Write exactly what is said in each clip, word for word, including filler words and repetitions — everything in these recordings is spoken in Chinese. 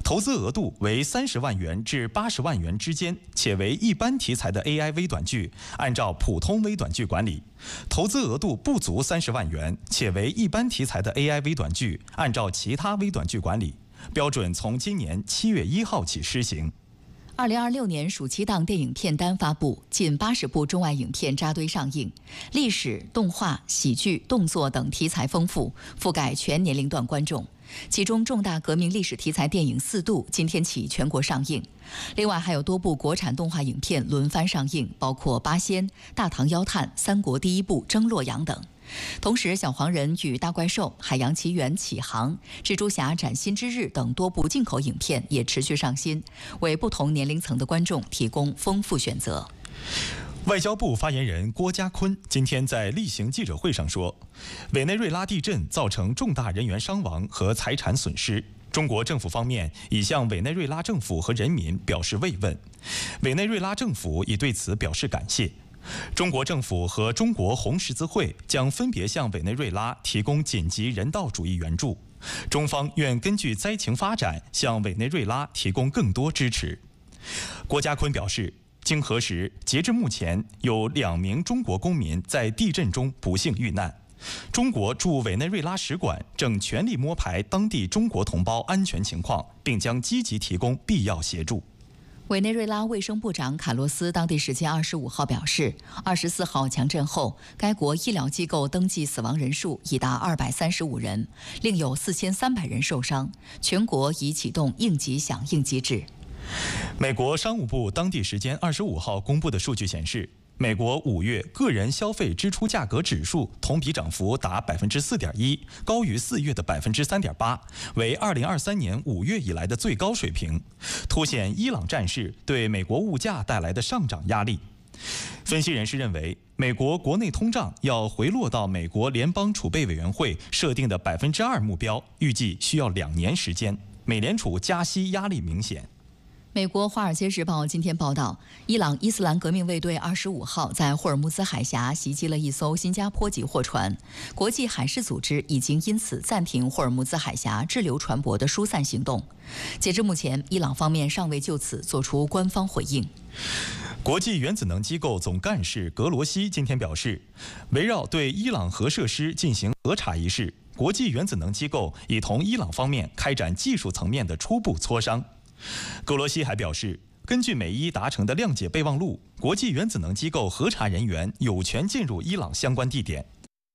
投资额度为三十万元至八十万元之间，且为一般题材的 A I 微短剧，按照普通微短剧管理；投资额度不足三十万元，且为一般题材的 A I 微短剧，按照其他微短剧管理。标准从今年七月一号起施行。 二零二六年暑期档电影片单发布，近八十部中外影片扎堆上映，历史、动画、喜剧、动作等题材丰富，覆盖全年龄段观众。其中，重大革命历史题材电影《四渡》今天起全国上映。另外，还有多部国产动画影片轮番上映，包括《八仙》《大唐妖探》《三国第一部》《征洛阳》等。同时，《小黄人与大怪兽》《海洋奇缘：起航》《蜘蛛侠：崭新之日》等多部进口影片也持续上新，为不同年龄层的观众提供丰富选择。 外交部发言人郭家坤今天在例行记者会上说，委内瑞拉地震造成重大人员伤亡和财产损失，中国政府方面已向委内瑞拉政府和人民表示慰问，委内瑞拉政府已对此表示感谢。中国政府和中国红十字会将分别向委内瑞拉提供紧急人道主义援助，中方愿根据灾情发展向委内瑞拉提供更多支持。郭家坤表示，经核实，截至目前有两名中国公民在地震中不幸遇难。中国驻委内瑞拉使馆正全力摸排当地中国同胞安全情况，并将积极提供必要协助。 委内瑞拉卫生部长卡洛斯当地时间二十五号表示，二十四号强震后，该国医疗机构登记死亡人数已达二百三十五人，另有四千三百人受伤，全国已启动应急响应机制。 美国商务部当地时间二十五号公布的数据显示，美国五月个人消费支出价格指数同比涨幅达百分之四点一，高于四月的百分之三点八，为二零二三年五月以来的最高水平，凸显伊朗战事对美国物价带来的上涨压力。分析人士认为，美国国内通胀要回落到美国联邦储备委员会设定的百分之二目标，预计需要两年时间。美联储加息压力明显。 美国《华尔街日报》今天报道，伊朗伊斯兰革命卫队二十五号在霍尔木兹海峡袭击了一艘新加坡籍货船，国际海事组织已经因此暂停霍尔木兹海峡滞留船舶的疏散行动。截至目前，伊朗方面尚未就此作出官方回应。 国际原子能机构总干事格罗西今天表示，围绕对伊朗核设施进行核查一事，国际原子能机构已同伊朗方面开展技术层面的初步磋商。格罗西还表示，根据美伊达成的谅解备忘录，国际原子能机构核查人员有权进入伊朗相关地点。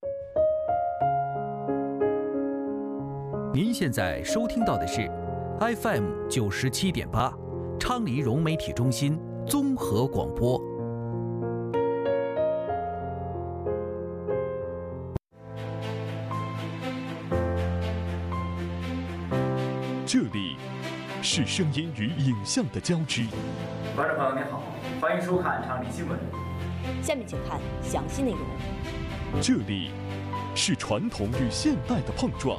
您现在收听到的是 F M 九十七点八，昌黎融媒体中心综合广播。 这里是声音与影像的交织。 观众朋友您好，欢迎收看昌黎新闻。 下面请看详细内容。 这里是传统与现代的碰撞。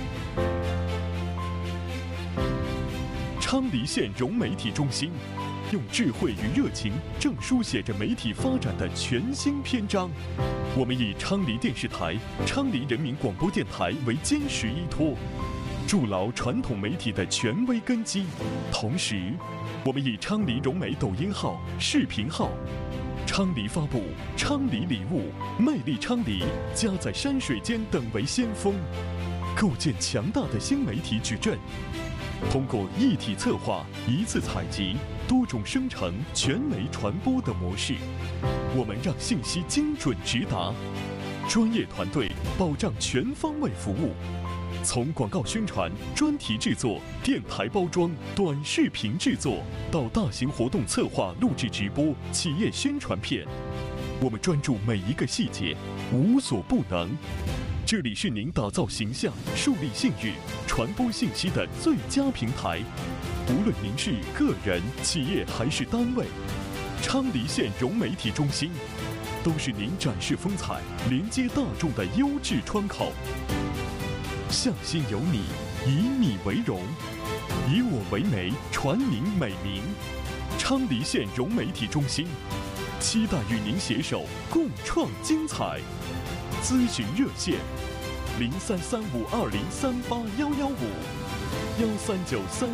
昌黎县融媒体中心用智慧与热情，正书写着媒体发展的全新篇章。我们以昌黎电视台、昌黎人民广播电台为坚实依托，筑牢传统媒体的权威根基。同时，我们以昌黎融媒抖音号、视频号、昌黎发布、昌黎礼物、魅力昌黎、家在山水间等为先锋，构建强大的新媒体矩阵。通过一体策划、一次采集、多种生成、全媒传播的模式，我们让信息精准直达，专业团队保障全方位服务。从广告宣传、专题制作、电台包装、短视频制作，到大型活动策划、录制直播、企业宣传片，我们专注每一个细节，无所不能。这里是您打造形象、树立信誉、传播信息的最佳平台。无论您是个人、企业还是单位，昌黎县融媒体中心都是您展示风采、连接大众的优质窗口。向心有你，以你为荣，以我为媒，传您美名。昌黎县融媒体中心，期待与您携手共创精彩。咨询热线：零三三五二零三八幺幺五，幺三九三。